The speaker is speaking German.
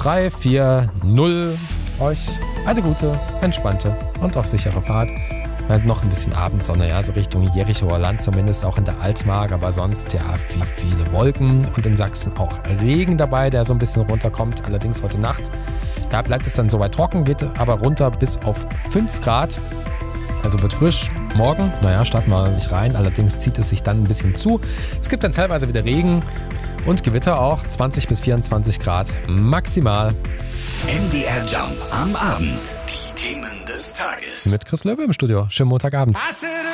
3, 4, 0. Euch eine gute, entspannte und auch sichere Fahrt. Noch ein bisschen Abendsonne, ja, so Richtung Jerichoer Land, zumindest auch in der Altmark, aber sonst ja viele Wolken und in Sachsen auch Regen dabei, der so ein bisschen runterkommt, allerdings heute Nacht. Da bleibt es dann soweit trocken, geht aber runter bis auf 5 Grad, also wird frisch. Morgen, starten wir sich rein, allerdings zieht es sich dann ein bisschen zu. Es gibt dann teilweise wieder Regen und Gewitter auch, 20 bis 24 Grad maximal. MDR Jump am Abend. Die Themen des Tages. Mit Chris Löwe im Studio. Schönen Montagabend.